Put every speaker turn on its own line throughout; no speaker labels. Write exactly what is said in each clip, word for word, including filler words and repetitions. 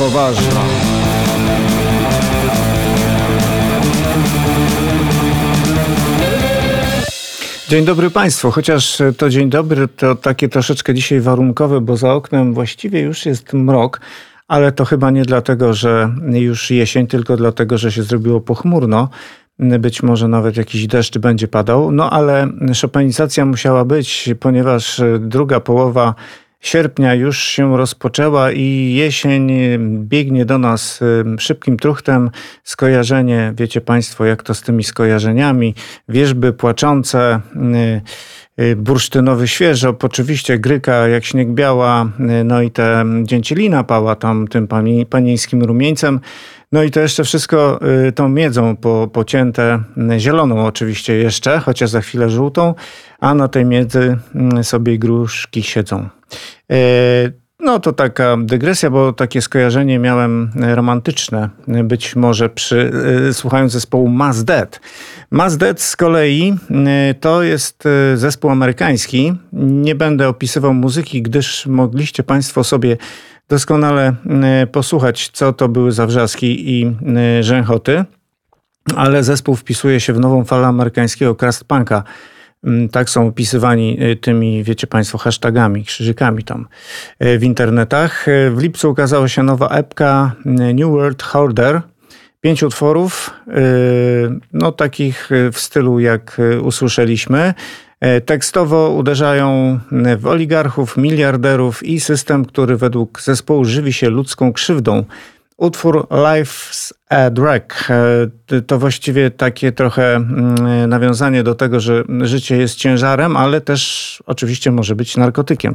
Poważna. Dzień dobry Państwu, chociaż to dzień dobry to takie troszeczkę dzisiaj warunkowe, bo za oknem właściwie już jest mrok, ale to chyba nie dlatego, że już jesień, tylko dlatego, że się zrobiło pochmurno. Być może nawet jakiś deszcz będzie padał, no ale szopenizacja musiała być, ponieważ druga połowa sierpnia już się rozpoczęła i jesień biegnie do nas szybkim truchtem. Skojarzenie, wiecie Państwo, jak to z tymi skojarzeniami. Wierzby płaczące, bursztynowy świeżo, oczywiście gryka jak śnieg biała, no i te dzięcielina pała tam tym pani, panieńskim rumieńcem. No i to jeszcze wszystko tą miedzą po, pocięte, zieloną oczywiście jeszcze, chociaż za chwilę żółtą, a na tej miedzy sobie gruszki siedzą. No to taka dygresja, bo takie skojarzenie miałem romantyczne, być może przy, słuchając zespołu Maz Dead. Maz Dead z kolei to jest zespół amerykański. Nie będę opisywał muzyki, gdyż mogliście Państwo sobie doskonale posłuchać, co to były za wrzaski i rzęchoty, ale zespół wpisuje się w nową falę amerykańskiego crust punka. Tak są opisywani tymi, wiecie Państwo, hashtagami, krzyżykami tam w internetach. W lipcu ukazała się nowa epka New World Order. Pięć utworów, no takich w stylu jak usłyszeliśmy. Tekstowo uderzają w oligarchów, miliarderów i system, który według zespołu żywi się ludzką krzywdą. Utwór Life's a Drag to właściwie takie trochę nawiązanie do tego, że życie jest ciężarem, ale też oczywiście może być narkotykiem.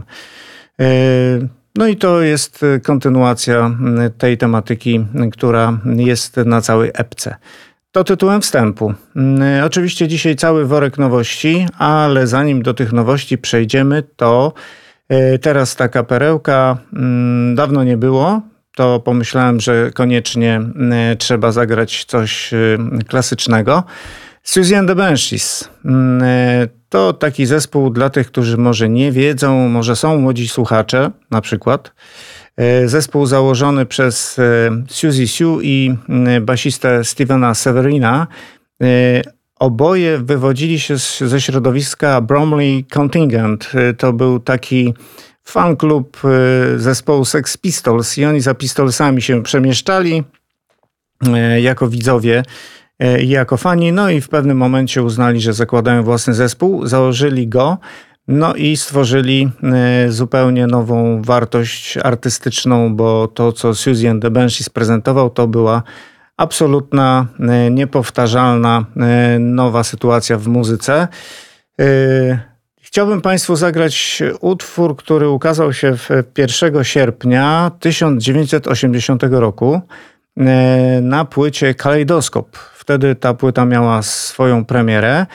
No i to jest kontynuacja tej tematyki, która jest na całej epce. To tytułem wstępu. Oczywiście dzisiaj cały worek nowości, ale zanim do tych nowości przejdziemy, to teraz taka perełka. Dawno nie było, to pomyślałem, że koniecznie trzeba zagrać coś klasycznego. Siouxsie and the Banshees. To taki zespół dla tych, którzy może nie wiedzą, może są młodzi słuchacze na przykład. Zespół założony przez Siouxsie Sioux i basistę Stevena Severina. Oboje wywodzili się ze środowiska Bromley Contingent. To był taki fan klub zespołu Sex Pistols i oni za Pistolsami się przemieszczali jako widzowie i jako fani. No i w pewnym momencie uznali, że zakładają własny zespół, założyli go. No i stworzyli zupełnie nową wartość artystyczną, bo to, co Siouxsie and the Banshees prezentował, to była absolutna, niepowtarzalna, nowa sytuacja w muzyce. Chciałbym Państwu zagrać utwór, który ukazał się pierwszego sierpnia tysiąc dziewięćset osiemdziesiątego roku na płycie Kalejdoskop. Wtedy ta płyta miała swoją premierę.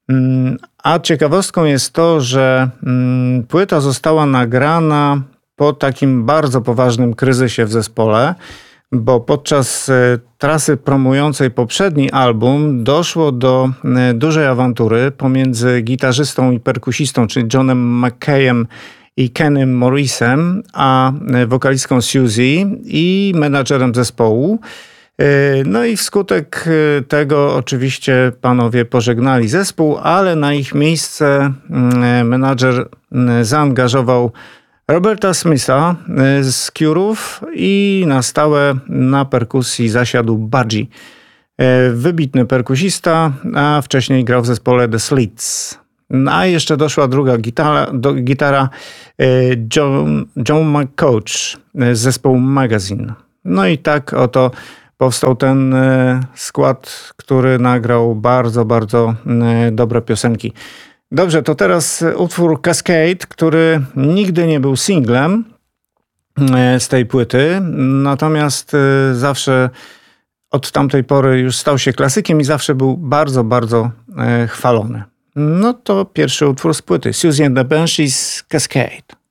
A ciekawostką jest to, że płyta została nagrana po takim bardzo poważnym kryzysie w zespole, bo podczas trasy promującej poprzedni album doszło do dużej awantury pomiędzy gitarzystą i perkusistą, czyli Johnem McKayem i Kenem Morrisem, a wokalistką Siouxsie i menadżerem zespołu. No i wskutek tego oczywiście panowie pożegnali zespół, ale na ich miejsce menadżer zaangażował Roberta Smitha z Cure'ów i na stałe na perkusji zasiadł Budgie. Wybitny perkusista, a wcześniej grał w zespole The Slits. A jeszcze doszła druga gitara, do, gitara John, John McCoach z zespołu Magazine. No i tak oto powstał ten skład, który nagrał bardzo, bardzo dobre piosenki. Dobrze, to teraz utwór Cascade, który nigdy nie był singlem z tej płyty, natomiast zawsze od tamtej pory już stał się klasykiem i zawsze był bardzo, bardzo chwalony. No to pierwszy utwór z płyty, Siouxsie and the Banshees, Cascade.